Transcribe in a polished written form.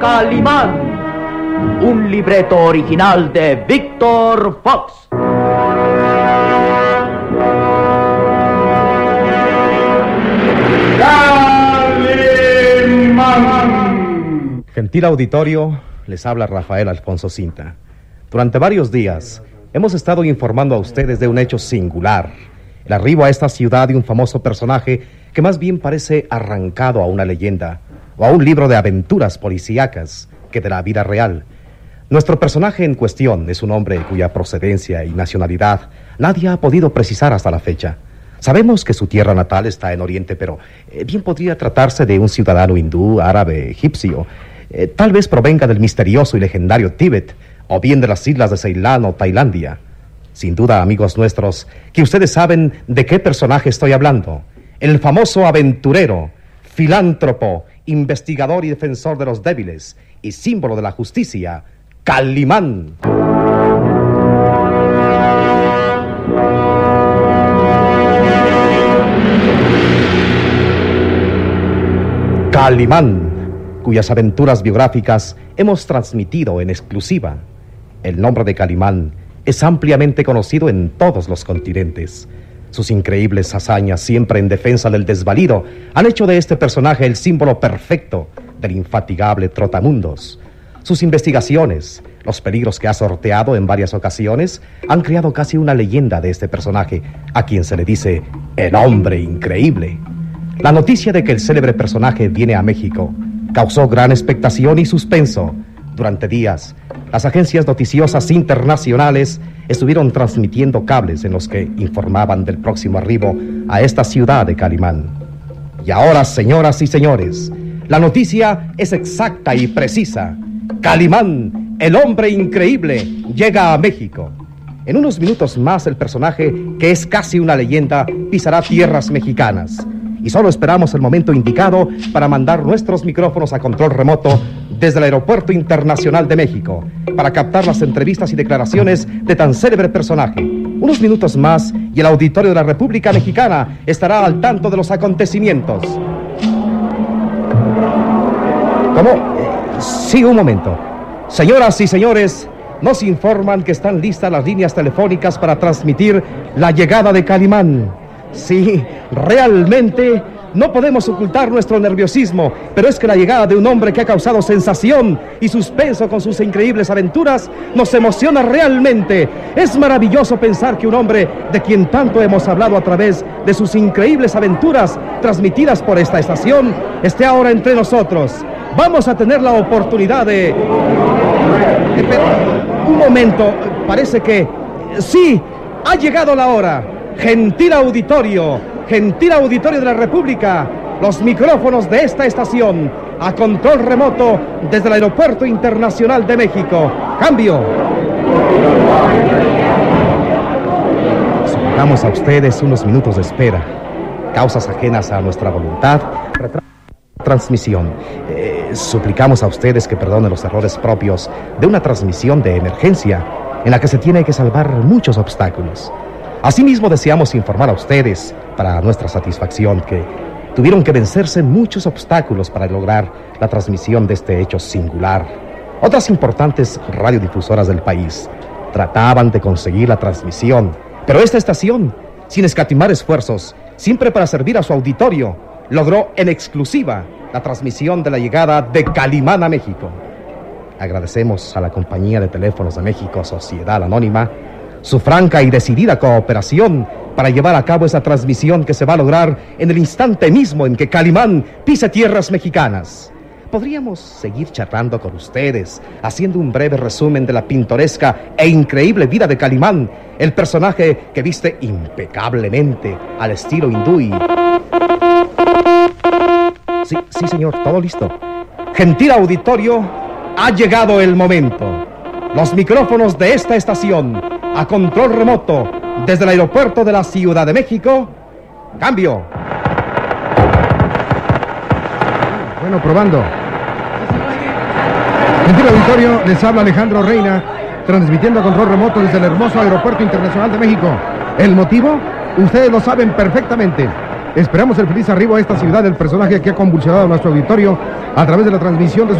Calimán, un libreto original de Víctor Fox. Calimán. Gentil auditorio, les habla Rafael Alfonso Cinta. Durante varios días hemos estado informando a ustedes de un hecho singular: el arribo a esta ciudad de un famoso personaje que más bien parece arrancado a una leyenda o a un libro de aventuras policíacas que de la vida real. Nuestro personaje en cuestión es un hombre cuya procedencia y nacionalidad nadie ha podido precisar hasta la fecha. Sabemos que su tierra natal está en Oriente, pero bien podría tratarse de un ciudadano hindú, árabe, egipcio. Tal vez provenga del misterioso y legendario Tíbet, o bien de las islas de Ceilán o Tailandia. Sin duda, amigos nuestros, que ustedes saben de qué personaje estoy hablando. El famoso aventurero, filántropo, investigador y defensor de los débiles y símbolo de la justicia, Calimán. Calimán, cuyas aventuras biográficas hemos transmitido en exclusiva. El nombre de Calimán es ampliamente conocido en todos los continentes. Sus increíbles hazañas, siempre en defensa del desvalido, han hecho de este personaje el símbolo perfecto del infatigable trotamundos. Sus investigaciones, los peligros que ha sorteado en varias ocasiones, han creado casi una leyenda de este personaje, a quien se le dice el hombre increíble. La noticia de que el célebre personaje viene a México causó gran expectación y suspenso. Durante días, las agencias noticiosas internacionales estuvieron transmitiendo cables en los que informaban del próximo arribo a esta ciudad de Calimán. Y ahora, señoras y señores, la noticia es exacta y precisa. Calimán, el hombre increíble, llega a México. En unos minutos más, el personaje, que es casi una leyenda, pisará tierras mexicanas. Y solo esperamos el momento indicado para mandar nuestros micrófonos a control remoto desde el Aeropuerto Internacional de México, para captar las entrevistas y declaraciones de tan célebre personaje. Unos minutos más y el auditorio de la República Mexicana estará al tanto de los acontecimientos. ¿Cómo? Sí, un momento. Señoras y señores, nos informan que están listas las líneas telefónicas para transmitir la llegada de Calimán. Sí, realmente no podemos ocultar nuestro nerviosismo, pero es que la llegada de un hombre que ha causado sensación y suspenso con sus increíbles aventuras nos emociona realmente. Es maravilloso pensar que un hombre de quien tanto hemos hablado a través de sus increíbles aventuras transmitidas por esta estación esté ahora entre nosotros. Vamos a tener la oportunidad de... Un momento, parece que... Sí, ha llegado la hora. Gentil auditorio de la República, los micrófonos de esta estación a control remoto desde el Aeropuerto Internacional de México. Cambio. Suplicamos a ustedes unos minutos de espera. Causas ajenas a nuestra voluntad. Transmisión. Suplicamos a ustedes que perdonen los errores propios de una transmisión de emergencia en la que se tiene que salvar muchos obstáculos. Asimismo, deseamos informar a ustedes, para nuestra satisfacción, que tuvieron que vencerse muchos obstáculos para lograr la transmisión de este hecho singular. Otras importantes radiodifusoras del país trataban de conseguir la transmisión, pero esta estación, sin escatimar esfuerzos, siempre para servir a su auditorio, logró en exclusiva la transmisión de la llegada de Calimán a México. Agradecemos a la Compañía de Teléfonos de México, Sociedad Anónima, su franca y decidida cooperación para llevar a cabo esa transmisión que se va a lograr en el instante mismo en que Calimán pise tierras mexicanas. Podríamos seguir charlando con ustedes, haciendo un breve resumen de la pintoresca e increíble vida de Calimán, el personaje que viste impecablemente al estilo hindú y... Sí, señor, todo listo. Gentil auditorio, ha llegado el momento. Los micrófonos de esta estación a control remoto desde el aeropuerto de la Ciudad de México. Cambio. Bueno, probando. Gentil auditorio, les habla Alejandro Reina, transmitiendo a control remoto desde el hermoso Aeropuerto Internacional de México. ¿El motivo? Ustedes lo saben perfectamente. Esperamos el feliz arribo a esta ciudad del personaje que ha convulsionado a nuestro auditorio a través de la transmisión de